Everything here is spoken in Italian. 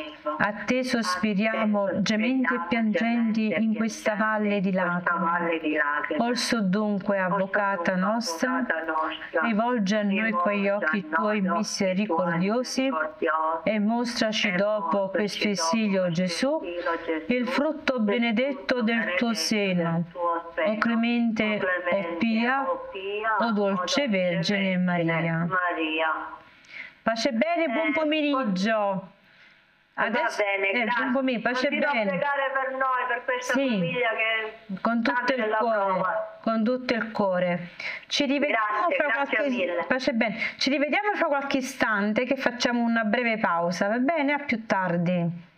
A te sospiriamo, gementi e piangenti in questa valle di lacrime. Olso dunque, avvocata nostra, rivolge a noi quegli occhi tuoi misericordiosi e mostraci dopo questo esilio, Gesù, il frutto benedetto del tuo seno, o clemente, o pia, o dolce Vergine Maria. Pace bene, buon pomeriggio. Adesso, va bene, grazie. buon pomeriggio, pace bene. Pregare per noi, per questa famiglia che con tutto il cuore, prova. con tutto il cuore. Ci rivediamo pace bene. Ci rivediamo fra qualche istante che facciamo una breve pausa, va bene? A più tardi.